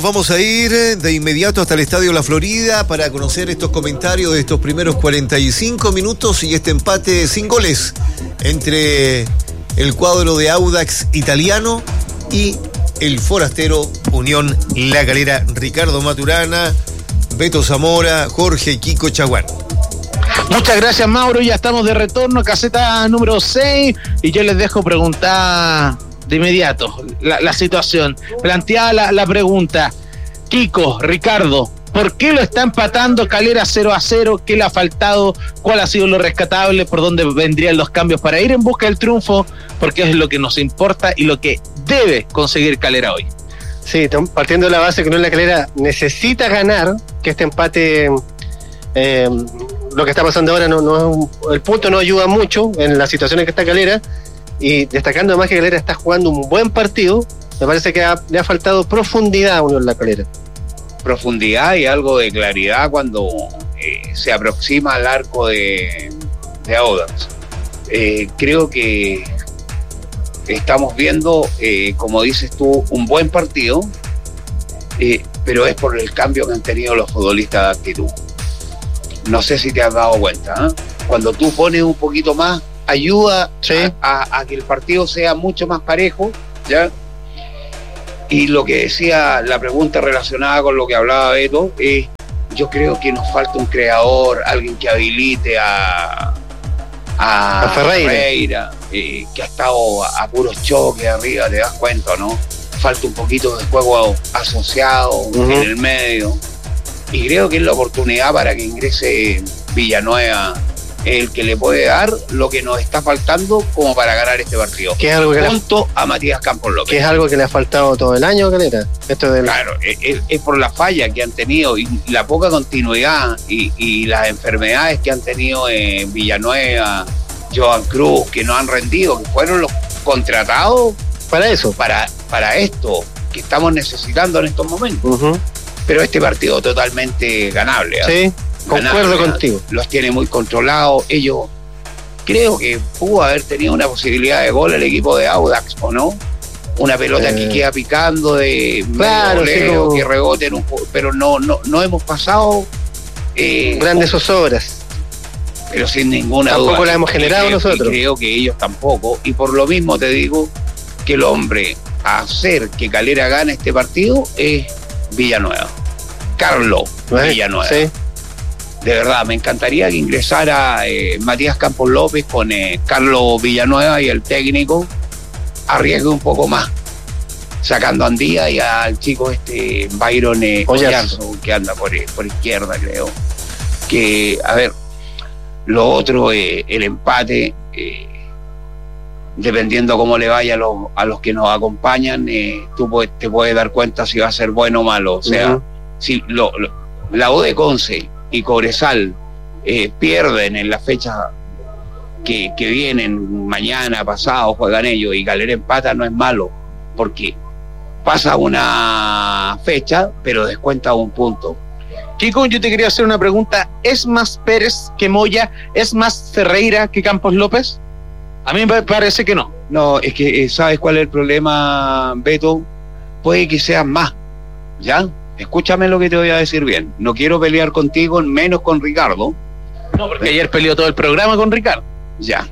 Vamos a ir de inmediato hasta el Estadio La Florida para conocer estos comentarios de estos primeros 45 minutos y este empate sin goles entre el cuadro de Audax italiano y el forastero Unión La Calera. Ricardo Maturana, Beto Zamora, Jorge Kiko Chaguán. Muchas gracias, Mauro. Ya estamos de retorno, caseta número 6, y yo les dejo preguntar de inmediato la situación. Planteada la pregunta, Kiko, Ricardo, ¿por qué lo está empatando Calera 0-0? ¿Qué le ha faltado? ¿Cuál ha sido lo rescatable? ¿Por dónde vendrían los cambios para ir en busca del triunfo? Porque es lo que nos importa y lo que debe conseguir Calera hoy. Sí, partiendo de la base que no es la Calera necesita ganar, que este empate, lo que está pasando ahora, el punto no ayuda mucho en la situación en que está Calera, y destacando además que Calera está jugando un buen partido. Me parece que le ha faltado profundidad a Unión La Calera. Profundidad y algo de claridad cuando se aproxima al arco de Audax. Creo que estamos viendo, como dices tú, un buen partido, pero es por el cambio que han tenido los futbolistas de actitud. No sé si te has dado cuenta, ¿eh? Cuando tú pones un poquito más, ayuda a que el partido sea mucho más parejo, ¿ya? Y lo que decía la pregunta relacionada con lo que hablaba Beto, yo creo que nos falta un creador, alguien que habilite a Ferreira, que ha estado a puros choques arriba, te das cuenta, ¿no? Falta un poquito de juego asociado en el medio, y creo que es la oportunidad para que ingrese Villanueva, el que le puede dar lo que nos está faltando como para ganar este partido, que es algo que junto a Matías Campos López, que es algo que le ha faltado todo el año a Calera. Claro, es por la falla que han tenido y la poca continuidad y las enfermedades que han tenido en Villanueva, Joan Cruz, que no han rendido, que fueron los contratados para eso, para esto que estamos necesitando en estos momentos. Pero este partido totalmente ganable, ¿eh? Sí. Concuerdo contigo. Los tiene muy controlados. Ellos, creo que pudo haber tenido una posibilidad de gol el equipo de Audax, ¿o no? Una pelota que queda picando de voleo, que rebote en un juego, pero no hemos pasado grandes zozobras. Pero sin ninguna duda. Tampoco la hemos generado nosotros. Creo que ellos tampoco. Y por lo mismo te digo que el hombre a hacer que Calera gane este partido es Villanueva. Carlos Villanueva. Sí. De verdad, me encantaría que ingresara Matías Campos López con Carlos Villanueva y el técnico arriesgue un poco más, sacando a Andía y al chico Byron Oyarzo, que anda por izquierda, creo. Que, a ver, lo otro, el empate, dependiendo cómo le vaya a los que nos acompañan, tú te puedes dar cuenta si va a ser bueno o malo. O sea, si la U de Conce y Cobresal pierden en la fecha que vienen, mañana, pasado, juegan ellos, y Calera empata, no es malo, porque pasa una fecha, pero descuenta un punto. Kiko, yo te quería hacer una pregunta. ¿Es más Pérez que Moya? ¿Es más Ferreira que Campos López? A mí me parece que no. No, es que ¿sabes cuál es el problema, Beto? Puede que sean más, ¿ya? Escúchame lo que te voy a decir bien. No quiero pelear contigo, menos con Ricardo. No, porque ayer peleó todo el programa con Ricardo. Ya.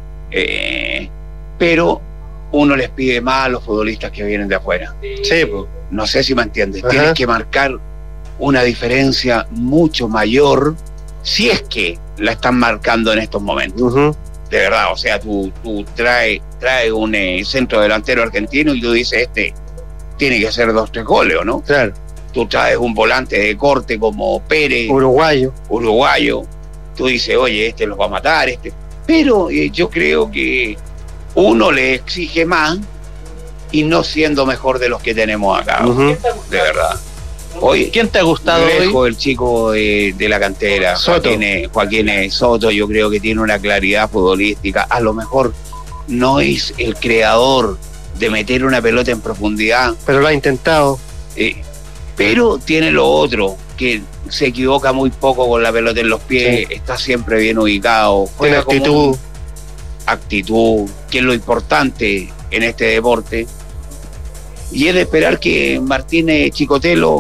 Pero uno les pide más a los futbolistas que vienen de afuera. Sí, pues. No sé si me entiendes. Tienes que marcar una diferencia mucho mayor, si es que la están marcando en estos momentos. De verdad, o sea, tú traes un centro delantero argentino y tú dices, tiene que hacer 2-3 goles, ¿o no? Claro. Tú traes un volante de corte como Pérez, uruguayo, tú dices, oye, los va a matar, pero yo creo que uno le exige más y no siendo mejor de los que tenemos acá, de verdad. Oye, ¿quién te ha gustado hoy? El chico de la cantera, Joaquín Soto, yo creo que tiene una claridad futbolística, a lo mejor no es el creador de meter una pelota en profundidad, pero lo ha intentado. Pero tiene lo otro, que se equivoca muy poco con la pelota en los pies, está siempre bien ubicado, tiene actitud, que es lo importante en este deporte. Y es de esperar que Martínez Chicotelo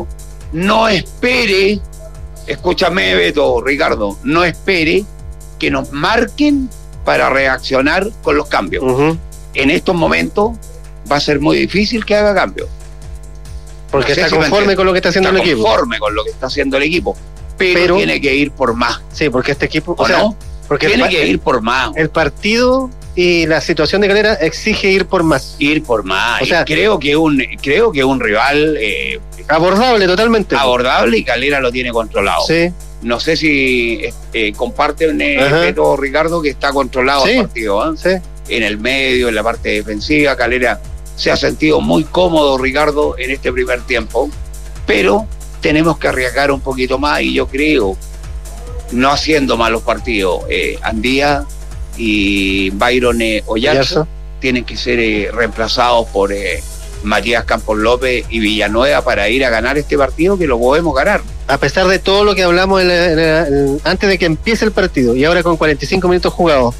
no espere, escúchame Beto, Ricardo, no espere que nos marquen para reaccionar con los cambios. En estos momentos va a ser muy difícil que haga cambios. Porque está conforme con lo que está haciendo el equipo. Está conforme con lo que está haciendo el equipo. Pero tiene que ir por más. Sí, porque este equipo... ¿O no? Porque tiene que ir por más. El partido y la situación de Calera exige ir por más. Ir por más. O sea, creo que un rival... abordable totalmente. Abordable, y Calera lo tiene controlado. Sí. No sé si comparten Beto, Ricardo, que está controlado el partido. Sí. En el medio, en la parte defensiva, Calera se ha sentido muy cómodo, Ricardo, en este primer tiempo, pero tenemos que arriesgar un poquito más, y yo creo, no haciendo malos partidos, Andía y Byron Oyarzo tienen que ser reemplazados por Matías Campos López y Villanueva para ir a ganar este partido, que lo podemos ganar. A pesar de todo lo que hablamos antes de que empiece el partido, y ahora con 45 minutos jugados,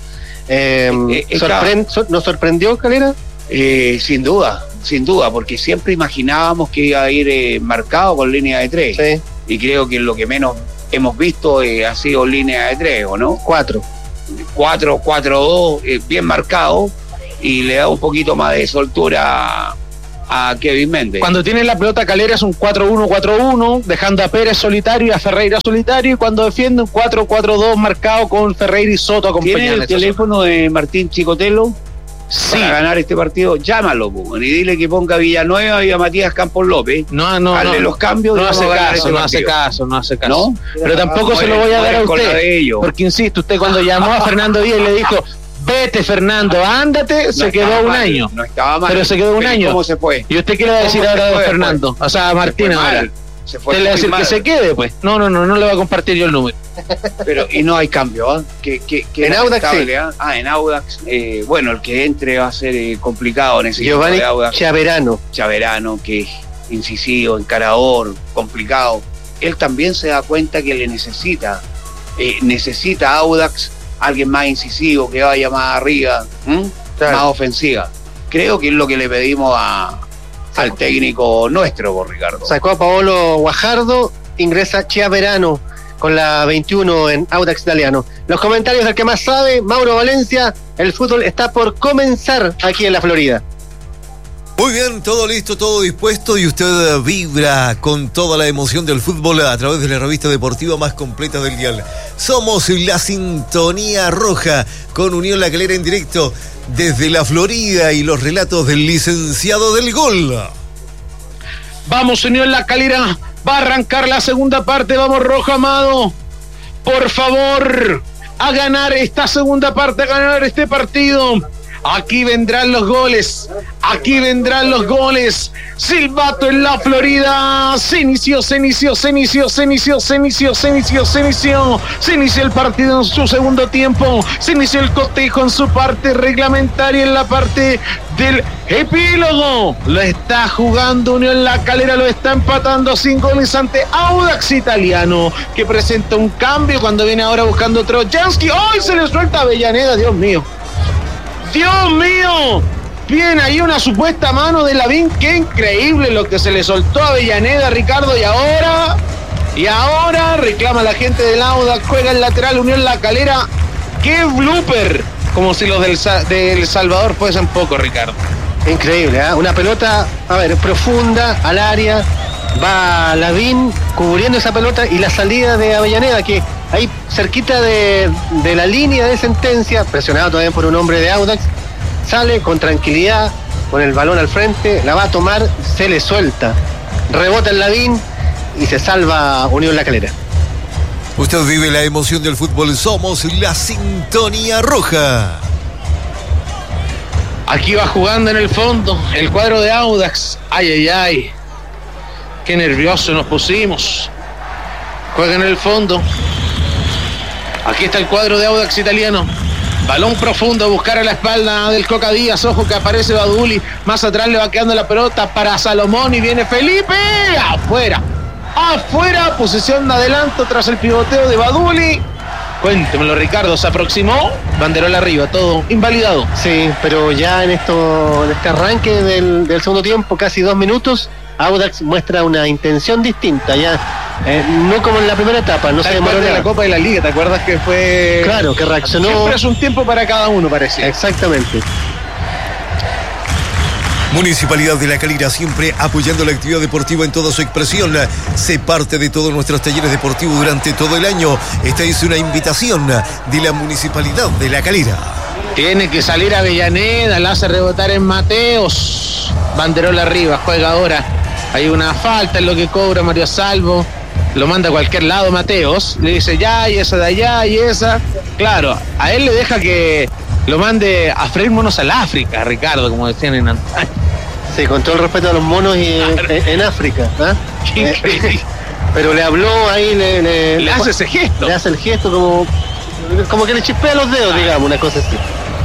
¿nos sorprendió Calera? Sin duda, porque siempre imaginábamos que iba a ir marcado con línea de 3. Sí. Y creo que lo que menos hemos visto ha sido línea de 3, ¿o no? 4-4-2, bien marcado, y le da un poquito más de soltura a Kevin Méndez. Cuando tiene la pelota Calera es un 4-1-4-1, dejando a Pérez solitario y a Ferreira solitario, y cuando defiende un 4-4-2 marcado con Ferreira y Soto acompañando. ¿Tiene el teléfono de Martín Chicotelo? Sí. Para ganar este partido, llámalo, y dile que ponga a Villanueva y a Matías Campos López. Hazle los cambios. No hace caso. ¿No? Pero tampoco se lo voy a dar a usted. Porque insisto, usted cuando llamó a Fernando Díaz y le dijo: vete, Fernando, ándate, se quedó un año. No estaba mal. Pero se quedó un año. ¿Cómo se fue? ¿Y usted qué le va a decir ahora de Fernando? O sea, a Martín ahora. Usted le va a decir que se quede, pues. No le voy a compartir yo el número. Pero, y no hay cambio, en Audax sí. En Audax, bueno, el que entre va a ser complicado en ese equipo de Audax. Chaverano, que es incisivo, encarador, complicado. Él también se da cuenta que le necesita Audax alguien más incisivo, que vaya más arriba, más ofensiva. Creo que es lo que le pedimos al técnico nuestro, Ricardo. Sacó a Paolo Guajardo, ingresa Chiaverano con la 21 en Audax Italiano. Los comentarios del que más sabe, Mauro Valencia. El fútbol está por comenzar aquí en la Florida. Muy bien, todo listo, todo dispuesto, y usted vibra con toda la emoción del fútbol a través de la revista deportiva más completa del dial. Somos la Sintonía Roja, con Unión La Calera en directo desde la Florida, y los relatos del licenciado del gol. Vamos, Unión La Calera, va a arrancar la segunda parte. Vamos, Roja Amado, por favor, a ganar esta segunda parte, a ganar este partido. Aquí vendrán los goles. Silbato en la Florida. Se inició el partido en su segundo tiempo. Se inició el cotejo en su parte reglamentaria, en la parte del epílogo. Lo está jugando Unión La Calera, lo está empatando sin goles ante Audax Italiano, que presenta un cambio cuando viene ahora buscando Trojansky. ¡Ay! Se le suelta Avellaneda, Dios mío. Bien, ahí una supuesta mano de Lavín. Qué increíble lo que se le soltó a Avellaneda, Ricardo. Y ahora reclama la gente del Audax. Juega el lateral Unión La Calera. ¡Qué blooper! Como si los del Salvador fuesen poco, Ricardo. Increíble, ¿eh? Una pelota, profunda al área. Va Lavín cubriendo esa pelota, y la salida de Avellaneda, que ahí cerquita de la línea de sentencia, presionado también por un hombre de Audax, sale con tranquilidad, con el balón al frente, la va a tomar, se le suelta, rebota el Lavín y se salva Unión La Calera. Usted vive la emoción del fútbol, somos la Sintonía Roja. Aquí va jugando en el fondo el cuadro de Audax. Ay. Qué nerviosos nos pusimos. Juega en el fondo. Aquí está el cuadro de Audax Italiano. Balón profundo a buscar a la espalda del Coca Díaz. Ojo que aparece Baduli. Más atrás le va quedando la pelota para Salomón y viene Felipe. Afuera. Posición de adelanto tras el pivoteo de Baduli. Cuéntemelo, Ricardo. Se aproximó. Banderola arriba. Todo invalidado. Sí, pero ya en este arranque del segundo tiempo, casi 2 minutos, Audax muestra una intención distinta, ya no como en la primera etapa, no se demoró de la Copa de la Liga, ¿te acuerdas que fue? Claro, que reaccionó. Siempre es un tiempo para cada uno, parece. Exactamente. Municipalidad de La Calera, siempre apoyando la actividad deportiva en toda su expresión. Sé parte de todos nuestros talleres deportivos durante todo el año. Esta es una invitación de la Municipalidad de La Calera. Tiene que salir Avellaneda, la hace rebotar en Mateos. Banderola arriba, juega ahora. Hay una falta en lo que cobra Mario Salvo. Lo manda a cualquier lado Mateos. Le dice ya, y esa de allá, y esa. Claro, a él le deja que lo mande a freír monos al África, Ricardo, como decían en antaño. Sí, con todo el respeto a los monos en África. Pero le habló ahí, le hace ese gesto. Le hace el gesto como que le chispea los dedos, digamos, una cosa así.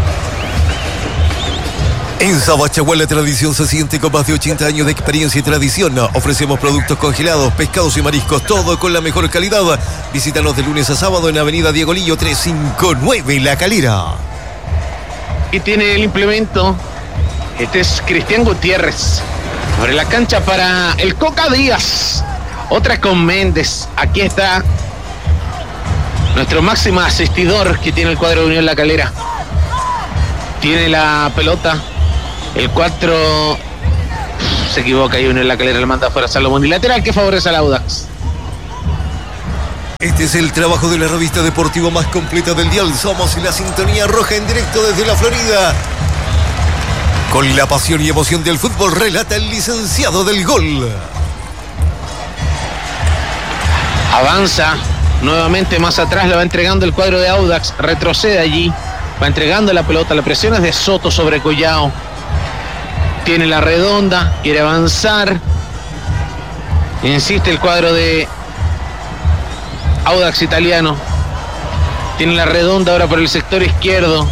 En Sabachaguán la tradición se siente con más de 80 años de experiencia y tradición. Ofrecemos productos congelados, pescados y mariscos, todo con la mejor calidad. Visítanos de lunes a sábado en Avenida Diego Lillo 359, La Calera. Y tiene el implemento. Este es Cristian Gutiérrez. Abre la cancha para el Coca Díaz. Otra con Méndez. Aquí está nuestro máximo asistidor que tiene el cuadro de Unión La Calera. Tiene la pelota. El 4 se equivoca y Unión La Calera le manda afuera a Salomón. Y lateral que favorece al Audax. Este es el trabajo de la revista deportiva más completa del dial. Somos la sintonía roja en directo desde la Florida. Con la pasión y emoción del fútbol relata el licenciado del gol. Avanza nuevamente más atrás, la va entregando el cuadro de Audax. Retrocede allí, va entregando la pelota. La presión es de Soto sobre Collao. Tiene la redonda, quiere avanzar. Insiste el cuadro de Audax italiano. Tiene la redonda ahora por el sector izquierdo.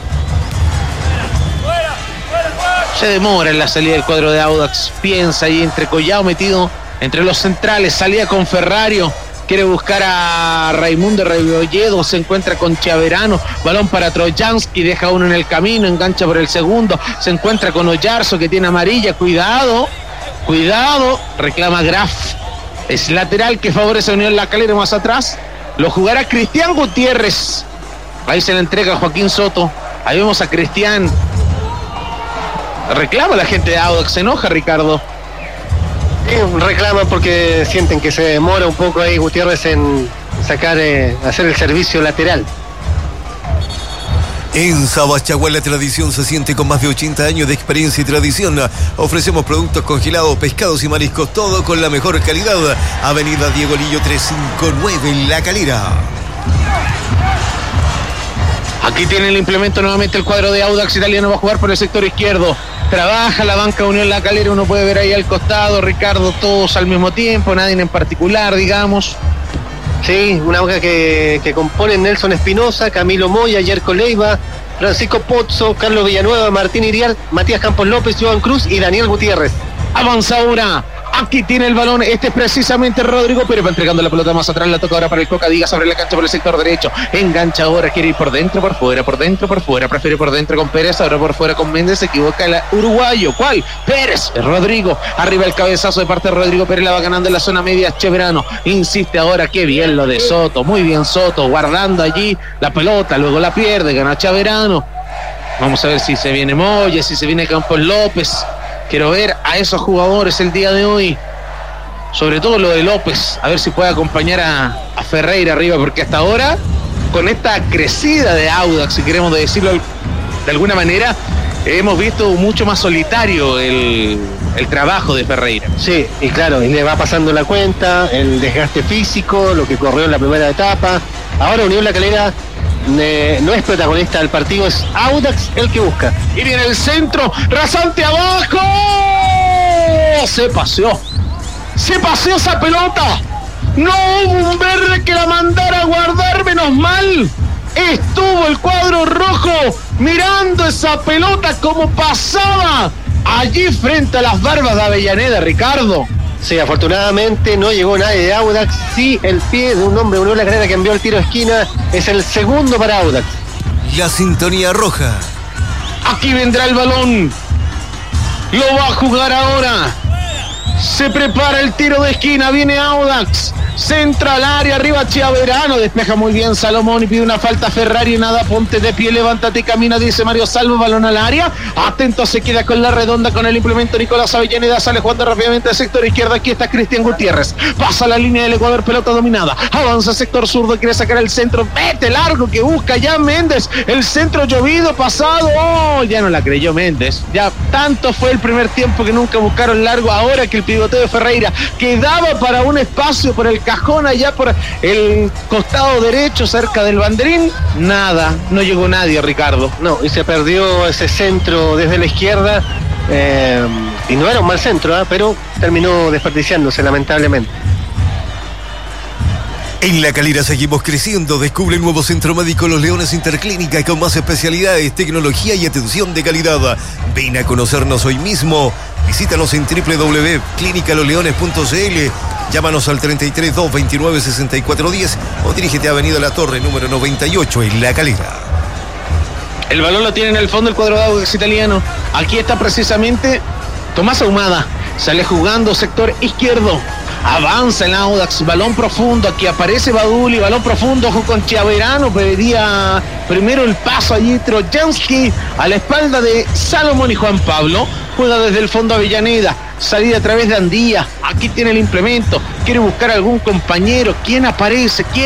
Se demora en la salida del cuadro de Audax. Piensa ahí entre Collao metido entre los centrales. Salida con Ferrario. Quiere buscar a Raimundo Rebolledo. Se encuentra con Chaverano. Balón para Trojansky. Deja uno en el camino. Engancha por el segundo. Se encuentra con Oyarzo que tiene amarilla. Cuidado. Cuidado. Reclama Graf. Es lateral que favorece a Unión La Calera más atrás. Lo jugará Cristian Gutiérrez. Ahí se le entrega a Joaquín Soto. Ahí vemos a Cristian. Reclama la gente de Audax. Se enoja, Ricardo. Reclama porque sienten que se demora un poco ahí Gutiérrez en sacar, hacer el servicio lateral. En Sabachaguán la tradición se siente con más de 80 años de experiencia y tradición. Ofrecemos productos congelados, pescados y mariscos, todo con la mejor calidad. Avenida Diego Lillo 359 en La Calera. Aquí tiene el implemento nuevamente el cuadro de Audax italiano. Va a jugar por el sector izquierdo. Trabaja la banca Unión La Calera. Uno puede ver ahí al costado, Ricardo, todos al mismo tiempo, nadie en particular, digamos. Sí, una banca que componen Nelson Espinosa, Camilo Moya, Yerko Leiva, Francisco Pozzo, Carlos Villanueva, Martín Iriar, Matías Campos López, Joan Cruz y Daniel Gutiérrez. Avanza ahora. Aquí tiene el balón, este es precisamente Rodrigo Pérez, va entregando la pelota más atrás, la toca ahora para el Coca Díaz, abre la cancha por el sector derecho, engancha ahora, quiere ir por dentro, por fuera, por dentro, por fuera, prefiere por dentro con Pérez, ahora por fuera con Méndez, se equivoca el uruguayo, ¿cuál? Pérez, Rodrigo, arriba el cabezazo de parte de Rodrigo Pérez, la va ganando en la zona media Cheverano, insiste ahora, qué bien lo de Soto, muy bien Soto, guardando allí la pelota, luego la pierde, gana Cheverano, vamos a ver si se viene Moya, si se viene Campos López. Quiero ver a esos jugadores el día de hoy. Sobre todo lo de López. A ver si puede acompañar a Ferreira arriba. Porque hasta ahora, con esta crecida de Audax, si queremos decirlo de alguna manera, hemos visto mucho más solitario el trabajo de Ferreira. Sí, y claro, y le va pasando la cuenta, el desgaste físico, lo que corrió en la primera etapa. Ahora Unión La Calera no es protagonista del partido, es Audax el que busca. Y viene el centro, rasante abajo. Se paseó esa pelota. No hubo un verde que la mandara a guardar, menos mal. Estuvo el cuadro rojo mirando esa pelota como pasaba allí frente a las barbas de Avellaneda, Ricardo. Sí, afortunadamente no llegó nadie de Audax. Sí, el pie de un hombre de Unión La Calera que envió el tiro a esquina. Es el segundo para Audax. La sintonía roja. Aquí vendrá el balón. Lo va a jugar ahora. Se prepara el tiro de esquina, viene Audax, centra al área, arriba Chiaverano, despeja muy bien Salomón y pide una falta a Ferrari, nada, ponte de pie, levántate y camina, dice Mario Salvo, balón al área, atento, se queda con la redonda, con el implemento Nicolás Avellaneda, sale jugando rápidamente al sector izquierdo, aquí está Cristian Gutiérrez, pasa la línea del Ecuador, pelota dominada, avanza sector zurdo, quiere sacar el centro, vete largo que busca ya Méndez, el centro llovido, pasado, ya no la creyó Méndez, ya tanto fue el primer tiempo que nunca buscaron largo, ahora que el pivoteo de Ferreira quedaba para un espacio por el cajón allá por el costado derecho cerca del banderín, nada, no llegó nadie, Ricardo. No, y se perdió ese centro desde la izquierda, y no era un mal centro, pero terminó desperdiciándose lamentablemente. En La Calera seguimos creciendo. Descubre el nuevo Centro Médico Los Leones Interclínica con más especialidades, tecnología y atención de calidad. Ven a conocernos hoy mismo. Visítanos en www.clinicalosleones.cl. Llámanos al 33 229 6410 o dirígete a Avenida La Torre, número 98, en La Calera. El balón lo tiene en el fondo el cuadro de Audax italiano. Aquí está precisamente Tomás Ahumada. Sale jugando sector izquierdo. Avanza el Audax, balón profundo, aquí aparece Baduli, balón profundo, ojo con Chiaverano, pediría primero el paso allí Trojansky a la espalda de Salomón y Juan Pablo, juega desde el fondo Avellaneda, salida a través de Andía, aquí tiene el implemento, quiere buscar algún compañero, ¿quién aparece?